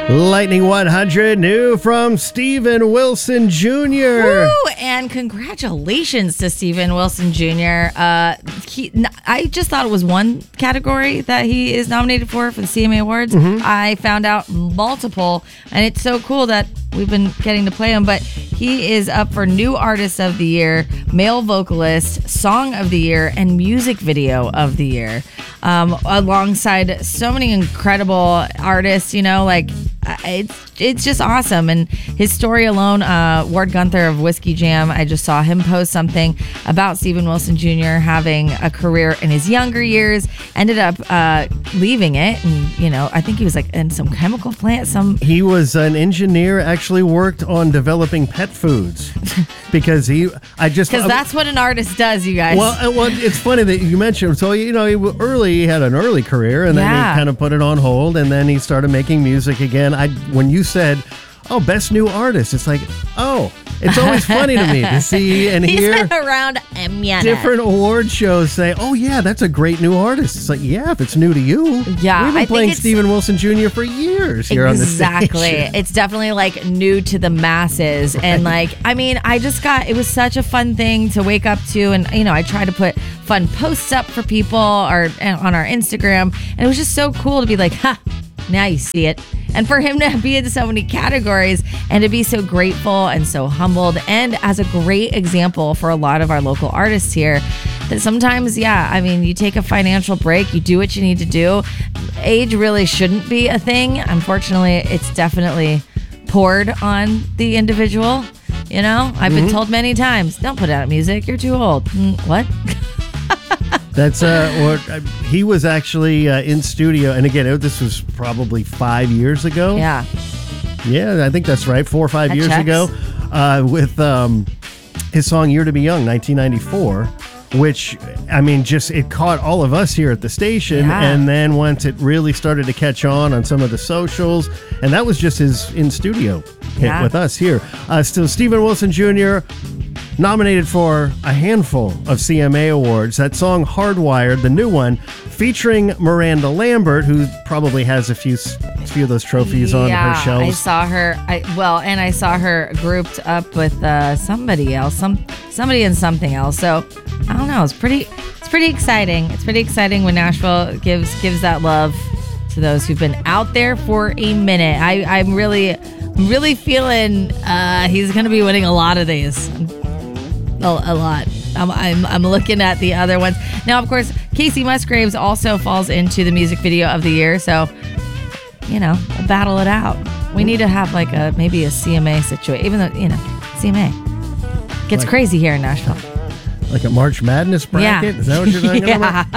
Lightning 100, new from Steven Wilson Jr. Woo! And congratulations to Steven Wilson Jr. I just thought it was one category that he is nominated for the CMA Awards. I found out multiple, and it's so cool that we've been getting to play him. But he is up for New Artist of the Year, Male Vocalist, Song of the Year, and Music Video of the Year, alongside so many incredible artists. You know, like it's just awesome. And his story alone, Ward Gunther of Whiskey Jam, I just saw him post something about Steven Wilson Jr. having a career in his younger years, ended up leaving it, and you know, I think he was like in some chemical plant. He was an engineer, actually worked on developing pet foods because that's what an artist does, you guys. Well, it's funny that you mentioned. So you know, he had an early career, and then he kind of put it on hold, and then he started making music again. When you said, "Oh, best new artist," it's like, oh, it's always funny to me to see and hear He's been around different award shows say, "Oh yeah, that's a great new artist." It's like, yeah, if it's new to you, yeah, we've been playing Steven Wilson Jr. for years here on the station. Exactly, it's definitely like new to the masses, and like, I mean, it was such a fun thing to wake up to, and you know, I try to put fun posts up for people or on our Instagram, and it was just so cool to be like, ha. Now you see it. And for him to be in so many categories and to be so grateful and so humbled, and as a great example for a lot of our local artists here, that sometimes, I mean, you take a financial break, you do what you need to do. Age really shouldn't be a thing. Unfortunately, it's definitely poured on the individual. You know, I've been told many times, don't put out music, you're too old. What? That's he was actually in studio, and again, this was probably 5 years ago. Yeah, I think that's right, 4 or 5 years ago, with his song "Year to Be Young," 1994, which, I mean, just it caught all of us here at the station, and then once it really started to catch on some of the socials, and that was just his in studio hit with us here. So Steven Wilson Jr. nominated for a handful of CMA awards. That song "Hardwired," the new one, featuring Miranda Lambert, who probably has a few of those trophies on her shelves. I saw her. I saw her grouped up with somebody else, somebody and something else. So I don't know. It's pretty exciting. It's pretty exciting when Nashville gives that love to those who've been out there for a minute. I'm really feeling he's going to be winning a lot of these. A lot. I'm looking at the other ones now. Of course, Casey Musgraves also falls into the music video of the year. So, you know, we'll battle it out. We need to have like maybe a CMA situation, even though, you know, CMA gets crazy here in Nashville. Like a March Madness bracket? Yeah. Is that what you're talking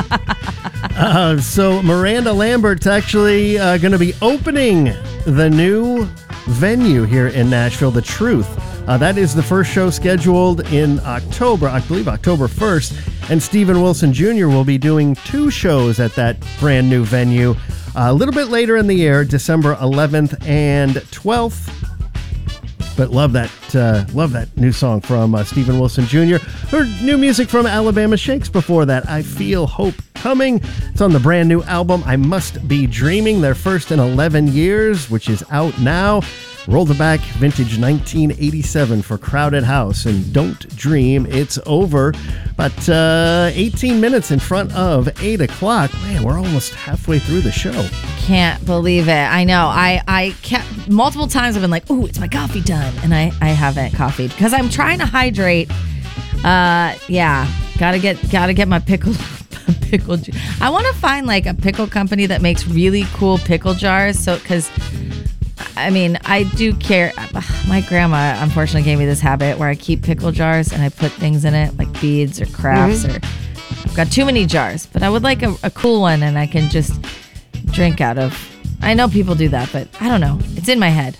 about? So Miranda Lambert's actually going to be opening the new venue here in Nashville, The Truth. That is the first show scheduled in October, I believe October 1st. And Steven Wilson Jr. will be doing 2 shows at that brand new venue a little bit later in the year, December 11th and 12th. But love that new song from Steven Wilson Jr. Heard new music from Alabama Shakes before that. I Feel Hope Coming. It's on the brand new album, I Must Be Dreaming, their first in 11 years, which is out now. Roll the back, vintage 1987 for Crowded House, and Don't Dream It's Over. But 18 minutes in front of 8 o'clock. Man, we're almost halfway through the show. Can't believe it. I know. I kept multiple times I've been like, "Ooh, it's my coffee done," and I haven't coffeeed because I'm trying to hydrate. Gotta get my pickle juice. I want to find like a pickle company that makes really cool pickle jars. So because, I mean, I do care. My grandma unfortunately gave me this habit where I keep pickle jars and I put things in it like beads or crafts, or I've got too many jars. But I would like a cool one and I can just drink out of. I know people do that, but I don't know. It's in my head.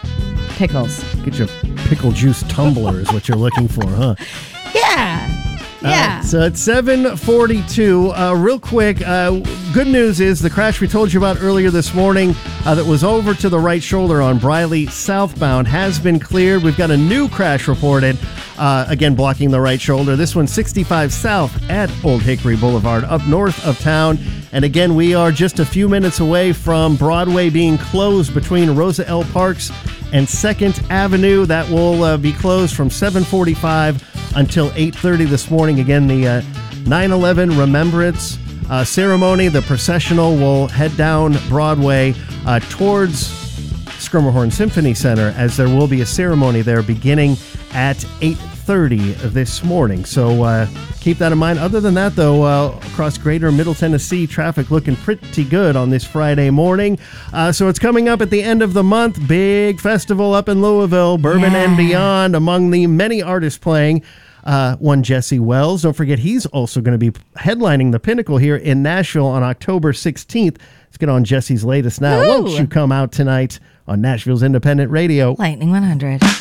Pickles. Get your pickle juice tumbler is what you're looking for, huh? Yeah. Yeah. So it's 7:42. Real quick, good news is the crash we told you about earlier this morning that was over to the right shoulder on Briley southbound has been cleared. We've got a new crash reported, again blocking the right shoulder. This one's 65 south at Old Hickory Boulevard, up north of town. And again, we are just a few minutes away from Broadway being closed between Rosa L. Parks and 2nd Avenue. That will be closed from 7:45 until 8:30 this morning. Again, the 9/11 Remembrance ceremony, the processional will head down Broadway towards Schermerhorn Symphony Center, as there will be a ceremony there beginning at 8:30 this morning. So keep that in mind. Other than that, though, across greater Middle Tennessee, traffic looking pretty good on this Friday morning. So it's coming up at the end of the month. Big festival up in Louisville, Bourbon and Beyond, among the many artists playing. One Jesse Wells. Don't forget, he's also going to be headlining the Pinnacle here in Nashville on October 16th. Let's get on Jesse's latest now. Woo! Won't you come out tonight on Nashville's Independent Radio? Lightning 100.